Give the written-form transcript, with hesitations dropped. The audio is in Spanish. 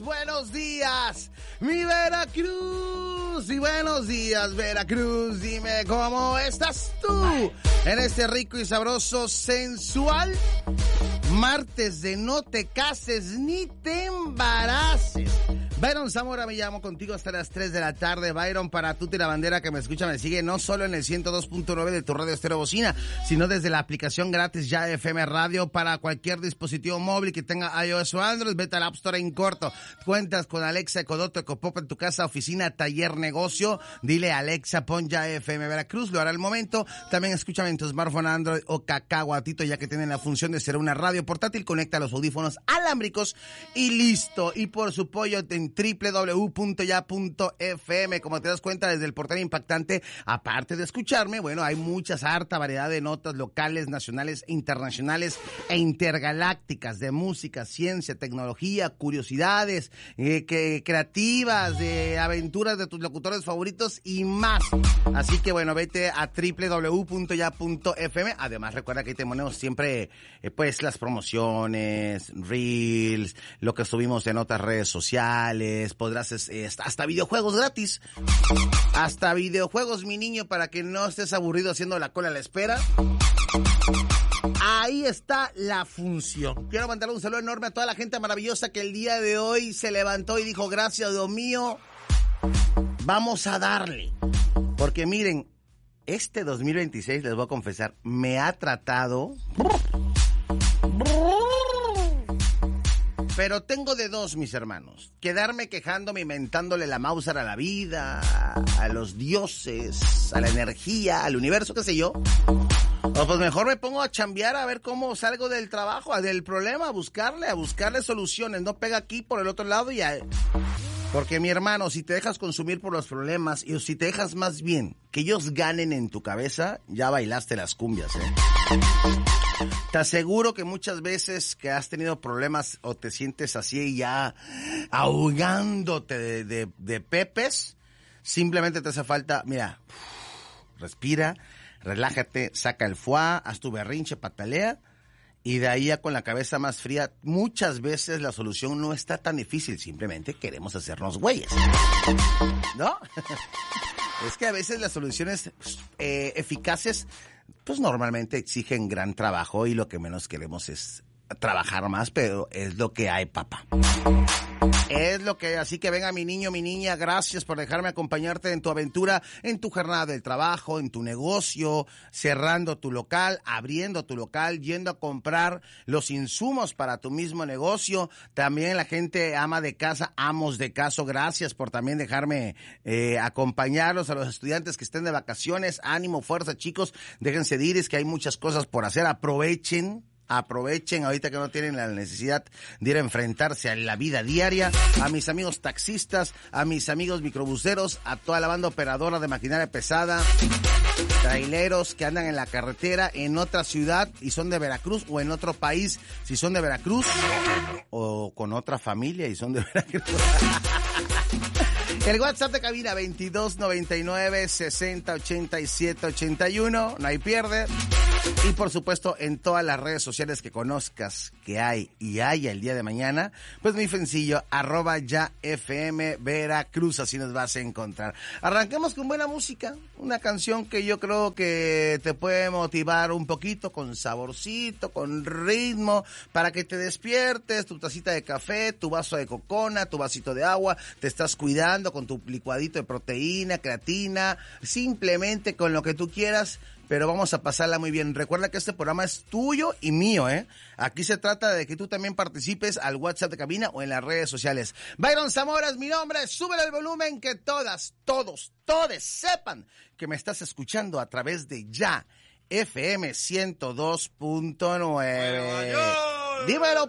buenos días, mi Veracruz. Y buenos días, Veracruz. Dime cómo estás tú en este rico y sabroso, sensual martes de no te cases ni te embaraces. Byron Zamora, me llamo contigo hasta las 3 de la tarde. Byron, para Tuti la bandera que me escucha, me sigue no solo en el 102.9 de tu radio estéreo bocina, sino desde la aplicación gratis Ya FM Radio para cualquier dispositivo móvil que tenga iOS o Android. Vete al App Store en corto. Cuentas con Alexa, Ecodoto, Ecopop en tu casa, oficina, taller, negocio. Dile Alexa, pon Ya FM Veracruz, lo hará al momento. También escúchame en tu smartphone Android o cacahuatito, ya que tienen la función de ser una radio portátil. Conecta los audífonos alámbricos y listo. Y por su pollo en www.ya.fm. Como te das cuenta, desde el portal impactante, aparte de escucharme, bueno, hay harta variedad de notas locales, nacionales, internacionales e intergalácticas de música, ciencia, tecnología, curiosidades, creativas, de aventuras de tus locutores favoritos y más. Así que bueno, vete a www.ya.fm. Además, recuerda que te ponemos siempre, pues, las promociones, reels, lo que subimos en otras redes sociales. Podrás hasta videojuegos gratis. Hasta videojuegos, mi niño, para que no estés aburrido haciendo la cola a la espera. Ahí está la función. Quiero mandarle un saludo enorme a toda la gente maravillosa que el día de hoy se levantó y dijo, gracias, Dios mío, vamos a darle. Porque miren, este 2026, les voy a confesar, me ha tratado... Pero tengo de dos, mis hermanos. Quedarme quejándome y mentándole la Mauser a la vida, a los dioses, a la energía, al universo, qué sé yo. O pues mejor me pongo a chambear a ver cómo salgo del trabajo, del problema, a buscarle soluciones. No pega aquí por el otro lado y porque, mi hermano, si te dejas consumir por los problemas y si te dejas más bien que ellos ganen en tu cabeza, ya bailaste las cumbias, Te aseguro que muchas veces que has tenido problemas o te sientes así ya ahogándote de pepes, simplemente te hace falta, mira, respira, relájate, saca el foie, haz tu berrinche, patalea, y de ahí ya con la cabeza más fría, muchas veces la solución no está tan difícil, simplemente queremos hacernos güeyes, ¿no? Es que a veces las soluciones eficaces, pues normalmente exigen gran trabajo y lo que menos queremos es trabajar más, pero es lo que hay, papá. Es lo que hay, así que venga mi niño, mi niña, gracias por dejarme acompañarte en tu aventura, en tu jornada del trabajo, en tu negocio, cerrando tu local, abriendo tu local, yendo a comprar los insumos para tu mismo negocio. También la gente ama de casa, amos de casa, gracias por también dejarme acompañarlos. A los estudiantes que estén de vacaciones, ánimo, fuerza, chicos, déjense de ir, es que hay muchas cosas por hacer, aprovechen ahorita que no tienen la necesidad de ir a enfrentarse a la vida diaria. A mis amigos taxistas, a mis amigos microbuseros, a toda la banda operadora de maquinaria pesada, traileros que andan en la carretera en otra ciudad y son de Veracruz, o en otro país si son de Veracruz, o con otra familia y son de Veracruz. El WhatsApp de cabina 2299-608781, no hay pierde. Y por supuesto en todas las redes sociales que conozcas que hay y haya el día de mañana, pues muy sencillo, @YaFM Veracruz, así nos vas a encontrar. Arranquemos con buena música, una canción que yo creo que te puede motivar un poquito, con saborcito, con ritmo, para que te despiertes, tu tacita de café, tu vaso de cocona, tu vasito de agua, te estás cuidando con tu licuadito de proteína, creatina, simplemente con lo que tú quieras, pero vamos a pasarla muy bien. Recuerda que este programa es tuyo y mío, Aquí se trata de que tú también participes al WhatsApp de cabina o en las redes sociales. Byron Zamora es mi nombre, súbele el volumen, que todos sepan que me estás escuchando a través de Ya FM 102.9. Dímelo.